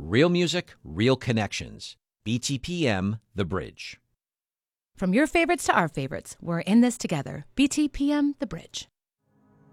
Real music, real connections. BTPM The Bridge. From your favorites to our favorites, we're in this together. BTPM The Bridge.